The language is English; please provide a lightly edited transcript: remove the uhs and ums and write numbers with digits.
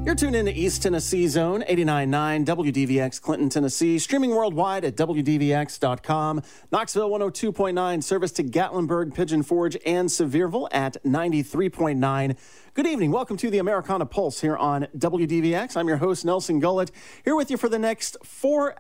You're tuned in to East Tennessee Zone, 89.9 WDVX, Clinton, Tennessee. Streaming worldwide at WDVX.com. Knoxville 102.9, service to Gatlinburg, Pigeon Forge, and Sevierville at 93.9. Good evening. Welcome to the Americana Pulse here on WDVX. I'm your host, Nelson Gullett, here with you for the next 4